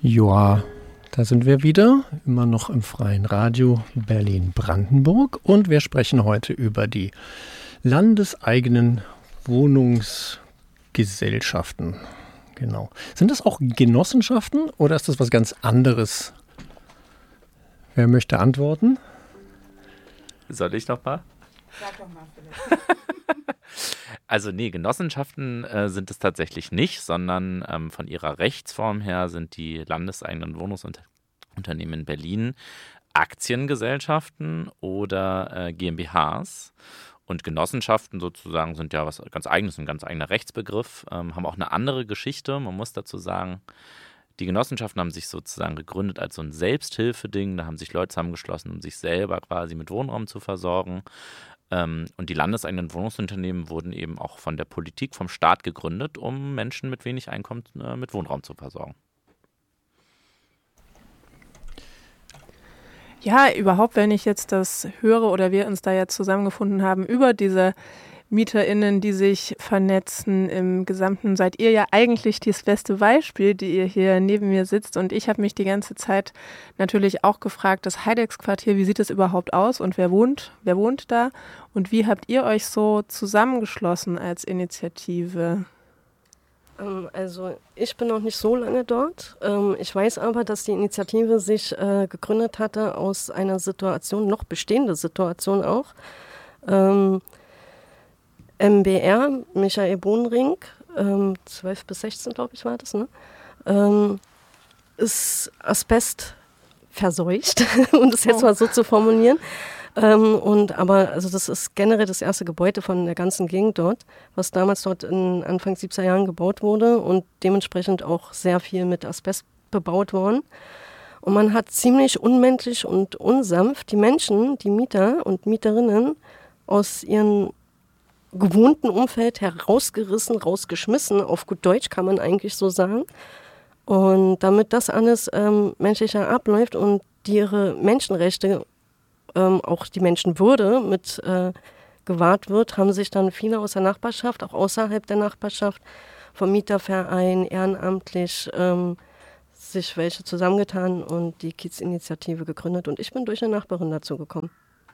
Ja, da sind wir wieder, immer noch im Freien Radio Berlin-Brandenburg und wir sprechen heute über die landeseigenen Wohnungsgesellschaften. Genau. Sind das auch Genossenschaften oder ist das was ganz anderes? Wer möchte antworten? Soll ich noch mal? Sag doch mal, Philipp. Also nee, Genossenschaften sind es tatsächlich nicht, sondern von ihrer Rechtsform her sind die landeseigenen Wohnungsunternehmen in Berlin Aktiengesellschaften oder GmbHs. Und Genossenschaften sozusagen sind ja was ganz Eigenes, ein ganz eigener Rechtsbegriff, haben auch eine andere Geschichte. Man muss dazu sagen, die Genossenschaften haben sich sozusagen gegründet als so ein Selbsthilfeding. Da haben sich Leute zusammengeschlossen, um sich selber quasi mit Wohnraum zu versorgen. Und die landeseigenen Wohnungsunternehmen wurden eben auch von der Politik, vom Staat gegründet, um Menschen mit wenig Einkommen mit Wohnraum zu versorgen. Ja, überhaupt, wenn ich jetzt das höre oder wir uns da jetzt zusammengefunden haben über diese MieterInnen, die sich vernetzen im Gesamten, seid ihr ja eigentlich das beste Beispiel, die ihr hier neben mir sitzt. Und ich habe mich die ganze Zeit natürlich auch gefragt, das Heidex-Quartier, wie sieht es überhaupt aus und wer wohnt da? Und wie habt ihr euch so zusammengeschlossen als Initiative? Also ich bin noch nicht so lange dort. Ich weiß aber, dass die Initiative sich gegründet hatte aus einer Situation, noch bestehende Situation auch. MBR, Michael Bohnring, 12 bis 16, glaube ich, war das, ne? Ist Asbest verseucht, um das jetzt mal so zu formulieren. Aber das ist generell das erste Gebäude von der ganzen Gegend dort, was damals dort in Anfang 70er Jahren gebaut wurde und dementsprechend auch sehr viel mit Asbest bebaut worden. Und man hat ziemlich unmenschlich und unsanft die Menschen, die Mieter und Mieterinnen aus ihrem gewohnten Umfeld herausgerissen, rausgeschmissen, auf gut Deutsch kann man eigentlich so sagen. Und damit das alles menschlicher abläuft und ihre Menschenrechte, auch die Menschenwürde mit gewahrt wird, haben sich dann viele aus der Nachbarschaft, auch außerhalb der Nachbarschaft, vom Mieterverein, ehrenamtlich sich welche zusammengetan und die Kiezinitiative gegründet. Und ich bin durch eine Nachbarin dazu gekommen.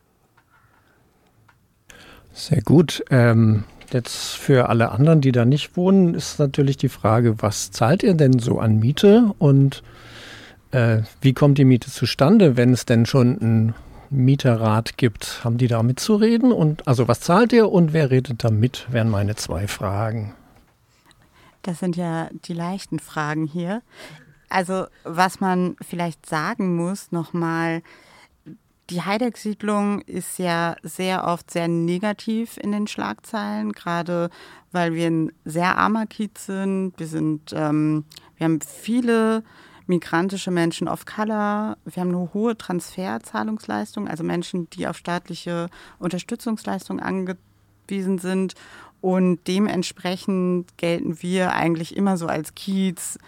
Sehr gut. Jetzt für alle anderen, die da nicht wohnen, ist natürlich die Frage, was zahlt ihr denn so an Miete und wie kommt die Miete zustande, wenn es denn schon einen Mieterrat gibt? Haben die da mitzureden? Und also was zahlt ihr und wer redet da mit, wären meine 2 Fragen. Das sind ja die leichten Fragen hier. Also was man vielleicht sagen muss nochmal, die Heideck-Siedlung ist ja sehr oft sehr negativ in den Schlagzeilen, gerade weil wir ein sehr armer Kiez sind. Wir haben viele migrantische Menschen of Color. Wir haben eine hohe Transferzahlungsleistung, also Menschen, die auf staatliche Unterstützungsleistungen angewiesen sind. Und dementsprechend gelten wir eigentlich immer so als Kiez,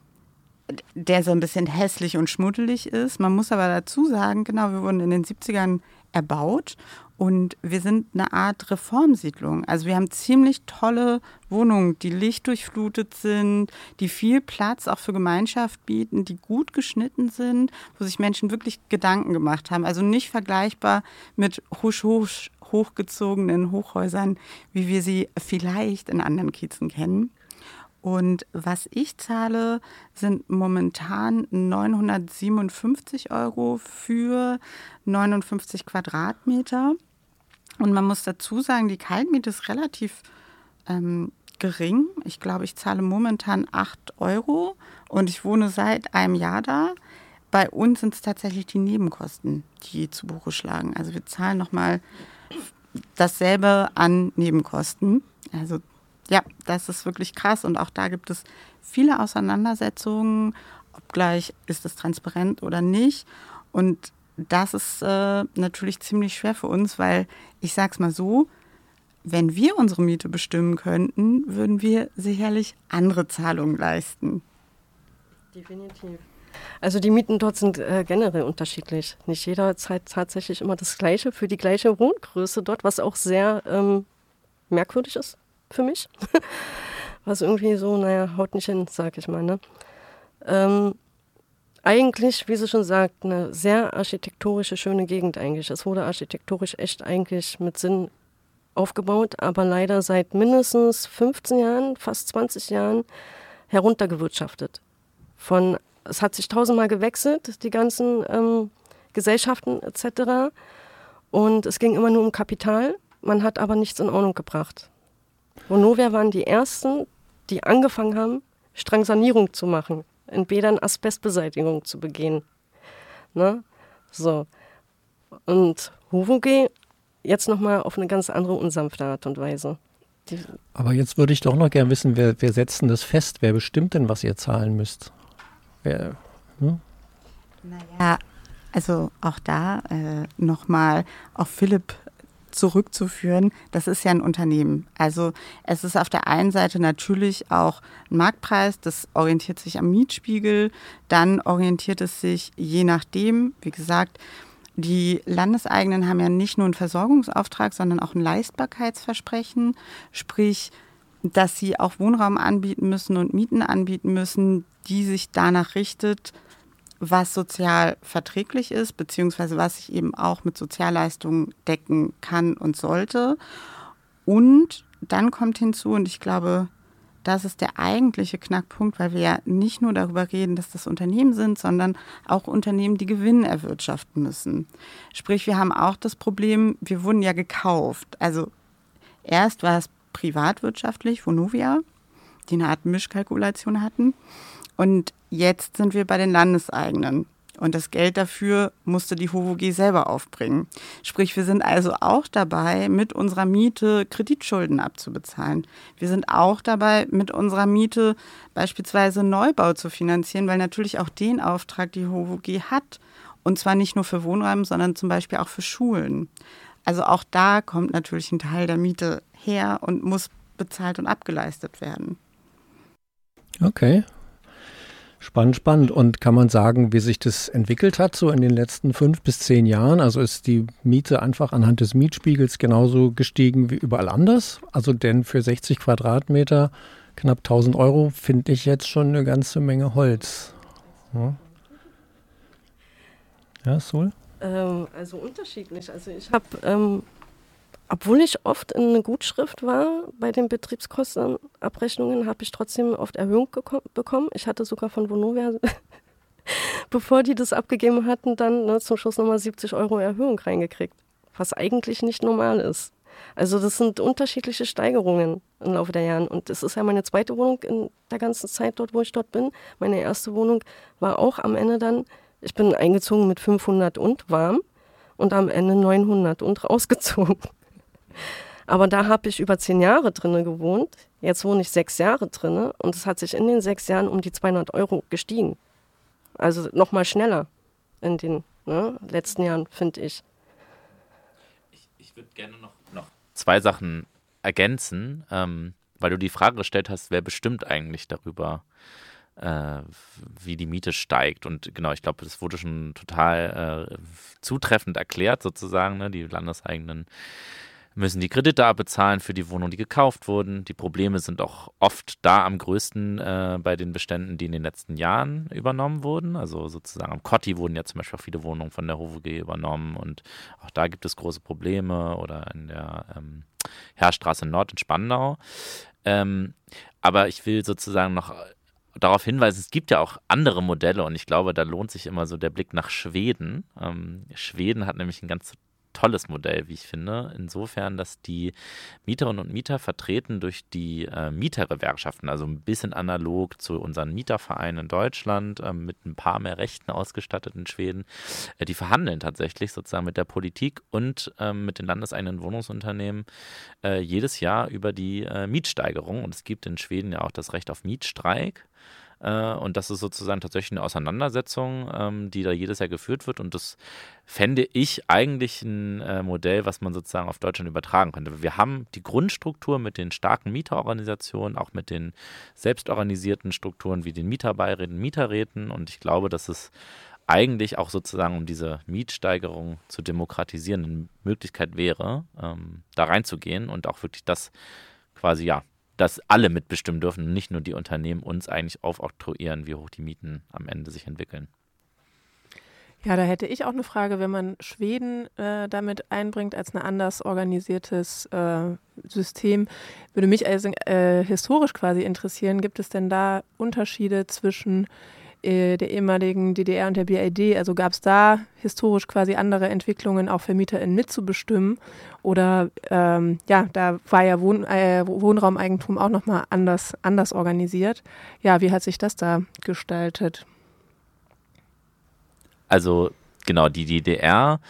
der so ein bisschen hässlich und schmuddelig ist. Man muss aber dazu sagen, genau, wir wurden in den 70ern erbaut und wir sind eine Art Reformsiedlung. Also wir haben ziemlich tolle Wohnungen, die lichtdurchflutet sind, die viel Platz auch für Gemeinschaft bieten, die gut geschnitten sind, wo sich Menschen wirklich Gedanken gemacht haben. Also nicht vergleichbar mit hochgezogenen Hochhäusern, wie wir sie vielleicht in anderen Kiezen kennen. Und was ich zahle, sind momentan 957 € für 59 Quadratmeter. Und man muss dazu sagen, die Kaltmiete ist relativ gering. Ich glaube, ich zahle momentan 8 € und ich wohne seit einem Jahr da. Bei uns sind es tatsächlich die Nebenkosten, die zu Buche schlagen. Also wir zahlen nochmal dasselbe an Nebenkosten. Also ja, das ist wirklich krass und auch da gibt es viele Auseinandersetzungen, obgleich ist es transparent oder nicht. Und das ist natürlich ziemlich schwer für uns, weil ich sag's mal so, wenn wir unsere Miete bestimmen könnten, würden wir sicherlich andere Zahlungen leisten. Definitiv. Also die Mieten dort sind generell unterschiedlich. Nicht jeder zahlt tatsächlich immer das Gleiche für die gleiche Wohngröße dort, was auch sehr merkwürdig ist für mich. Was irgendwie so, haut nicht hin, sag ich mal. Ne? eigentlich, wie sie schon sagt, eine sehr architektorische, schöne Gegend eigentlich. Es wurde architekturisch echt eigentlich mit Sinn aufgebaut, aber leider seit mindestens 15 Jahren, fast 20 Jahren heruntergewirtschaftet. Es hat sich 1000-mal gewechselt, die ganzen Gesellschaften etc. Und es ging immer nur um Kapital, man hat aber nichts in Ordnung gebracht. Vonovia waren die Ersten, die angefangen haben, Strangsanierung zu machen, in Bädern Asbestbeseitigung zu begehen. Ne? So. Und HOVOG jetzt nochmal auf eine ganz andere und sanfte Art und Weise. Aber jetzt würde ich doch noch gerne wissen, wer setzt denn das fest? Wer bestimmt denn, was ihr zahlen müsst? Naja, also auch da nochmal auf Philipp zurückzuführen, das ist ja ein Unternehmen. Also es ist auf der einen Seite natürlich auch ein Marktpreis, das orientiert sich am Mietspiegel, dann orientiert es sich je nachdem, wie gesagt, die Landeseigenen haben ja nicht nur einen Versorgungsauftrag, sondern auch ein Leistbarkeitsversprechen, sprich, dass sie auch Wohnraum anbieten müssen und Mieten anbieten müssen, die sich danach richtet, was sozial verträglich ist, beziehungsweise was sich eben auch mit Sozialleistungen decken kann und sollte. Und dann kommt hinzu, und ich glaube, das ist der eigentliche Knackpunkt, weil wir ja nicht nur darüber reden, dass das Unternehmen sind, sondern auch Unternehmen, die Gewinn erwirtschaften müssen. Sprich, wir haben auch das Problem, wir wurden ja gekauft. Also erst war es privatwirtschaftlich, Vonovia, die eine Art Mischkalkulation hatten. Und jetzt sind wir bei den Landeseigenen. Und das Geld dafür musste die HOVOG selber aufbringen. Sprich, wir sind also auch dabei, mit unserer Miete Kreditschulden abzubezahlen. Wir sind auch dabei, mit unserer Miete beispielsweise Neubau zu finanzieren, weil natürlich auch den Auftrag die HOVOG hat. Und zwar nicht nur für Wohnräume, sondern zum Beispiel auch für Schulen. Also auch da kommt natürlich ein Teil der Miete her und muss bezahlt und abgeleistet werden. Okay. Spannend. Und kann man sagen, wie sich das entwickelt hat, so in den letzten 5 bis 10 Jahren? Also ist die Miete einfach anhand des Mietspiegels genauso gestiegen wie überall anders? Also denn für 60 Quadratmeter knapp 1.000 Euro finde ich jetzt schon eine ganze Menge Holz. Ja, Sol? Also unterschiedlich. Also ich habe, obwohl ich oft in eine Gutschrift war bei den Betriebskostenabrechnungen, habe ich trotzdem oft Erhöhung bekommen. Ich hatte sogar von Vonovia, bevor die das abgegeben hatten, dann zum Schluss nochmal 70 Euro Erhöhung reingekriegt, was eigentlich nicht normal ist. Also das sind unterschiedliche Steigerungen im Laufe der Jahre. Und das ist ja meine zweite Wohnung in der ganzen Zeit dort, wo ich dort bin. Meine erste Wohnung war auch am Ende dann, ich bin eingezogen mit 500 und warm und am Ende 900 und rausgezogen. Aber da habe ich über 10 Jahre drinne gewohnt. Jetzt wohne ich 6 Jahre drinne und es hat sich in den 6 Jahren um die 200 Euro gestiegen. Also nochmal schneller in den letzten Jahren, finde ich. Ich würde gerne noch 2 Sachen ergänzen, weil du die Frage gestellt hast, wer bestimmt eigentlich darüber, wie die Miete steigt. Und genau, ich glaube, das wurde schon total zutreffend erklärt sozusagen. Ne? Die Landeseigenen müssen die Kredite abbezahlen für die Wohnungen, die gekauft wurden. Die Probleme sind auch oft da am größten bei den Beständen, die in den letzten Jahren übernommen wurden. Also sozusagen am Kotti wurden ja zum Beispiel auch viele Wohnungen von der HOVOG übernommen und auch da gibt es große Probleme oder in der Heerstraße Nord in Spandau. Aber ich will sozusagen noch darauf hinweisen, es gibt ja auch andere Modelle und ich glaube, da lohnt sich immer so der Blick nach Schweden. Schweden hat nämlich ein ganz tolles Modell, wie ich finde, insofern, dass die Mieterinnen und Mieter vertreten durch die Mietergewerkschaften, also ein bisschen analog zu unseren Mietervereinen in Deutschland, mit ein paar mehr Rechten ausgestattet in Schweden, die verhandeln tatsächlich sozusagen mit der Politik und mit den landeseigenen Wohnungsunternehmen jedes Jahr über die Mietsteigerung und es gibt in Schweden ja auch das Recht auf Mietstreik. Und das ist sozusagen tatsächlich eine Auseinandersetzung, die da jedes Jahr geführt wird. Und das fände ich eigentlich ein Modell, was man sozusagen auf Deutschland übertragen könnte. Wir haben die Grundstruktur mit den starken Mieterorganisationen, auch mit den selbstorganisierten Strukturen wie den Mieterbeiräten, Mieterräten. Und ich glaube, dass es eigentlich auch sozusagen, um diese Mietsteigerung zu demokratisieren, eine Möglichkeit wäre, da reinzugehen und auch wirklich das quasi, ja, dass alle mitbestimmen dürfen und nicht nur die Unternehmen uns eigentlich aufoktroyieren, wie hoch die Mieten am Ende sich entwickeln. Ja, da hätte ich auch eine Frage, wenn man Schweden damit einbringt als ein anders organisiertes System, würde mich also historisch quasi interessieren, gibt es denn da Unterschiede zwischen der ehemaligen DDR und der BRD? Also gab es da historisch quasi andere Entwicklungen, auch VermieterInnen mitzubestimmen? Oder da war ja Wohnraumeigentum auch nochmal anders organisiert. Ja, wie hat sich das da gestaltet? Also genau, die DDR,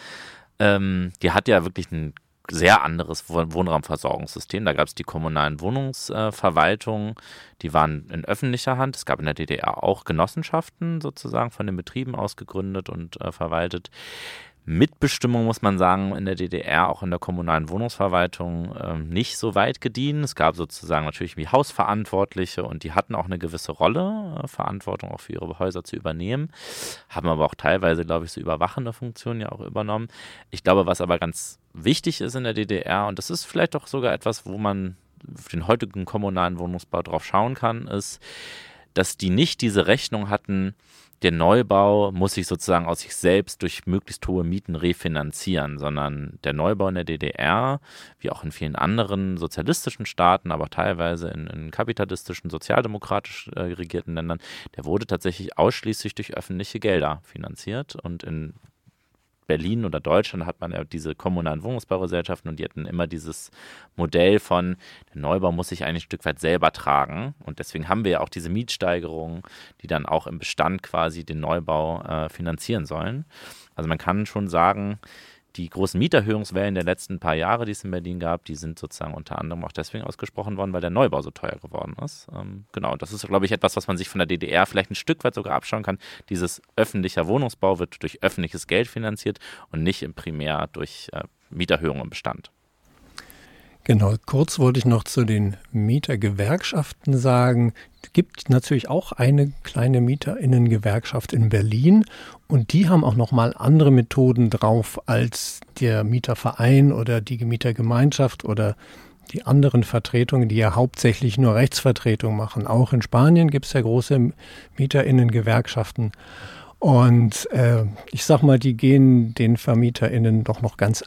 die hat ja wirklich ein sehr anderes Wohnraumversorgungssystem. Da gab es die kommunalen Wohnungsverwaltungen, die waren in öffentlicher Hand. Es gab in der DDR auch Genossenschaften sozusagen von den Betrieben aus gegründet und verwaltet. Mitbestimmung, muss man sagen, in der DDR, auch in der kommunalen Wohnungsverwaltung nicht so weit gediehen. Es gab sozusagen natürlich wie Hausverantwortliche und die hatten auch eine gewisse Rolle, Verantwortung auch für ihre Häuser zu übernehmen, haben aber auch teilweise, glaube ich, so überwachende Funktionen ja auch übernommen. Ich glaube, was aber ganz wichtig ist in der DDR, und das ist vielleicht auch sogar etwas, wo man auf den heutigen kommunalen Wohnungsbau drauf schauen kann, ist, dass die nicht diese Rechnung hatten, der Neubau muss sich sozusagen aus sich selbst durch möglichst hohe Mieten refinanzieren, sondern der Neubau in der DDR, wie auch in vielen anderen sozialistischen Staaten, aber teilweise in kapitalistischen, sozialdemokratisch regierten Ländern, der wurde tatsächlich ausschließlich durch öffentliche Gelder finanziert. Und in Berlin oder Deutschland hat man ja diese kommunalen Wohnungsbaugesellschaften und die hatten immer dieses Modell von, der Neubau muss sich eigentlich ein Stück weit selber tragen und deswegen haben wir ja auch diese Mietsteigerungen, die dann auch im Bestand quasi den Neubau finanzieren sollen. Also man kann schon sagen, die großen Mieterhöhungswellen der letzten paar Jahre, die es in Berlin gab, die sind sozusagen unter anderem auch deswegen ausgesprochen worden, weil der Neubau so teuer geworden ist. Genau, das ist, glaube ich, etwas, was man sich von der DDR vielleicht ein Stück weit sogar abschauen kann. Dieses öffentlicher Wohnungsbau wird durch öffentliches Geld finanziert und nicht primär durch Mieterhöhungen im Bestand. Genau, kurz wollte ich noch zu den Mietergewerkschaften sagen. Es gibt natürlich auch eine kleine MieterInnen-Gewerkschaft in Berlin und die haben auch nochmal andere Methoden drauf als der Mieterverein oder die Mietergemeinschaft oder die anderen Vertretungen, die ja hauptsächlich nur Rechtsvertretung machen. Auch in Spanien gibt es ja große MieterInnen-Gewerkschaften. Und ich sag mal, die gehen den VermieterInnen doch noch ganz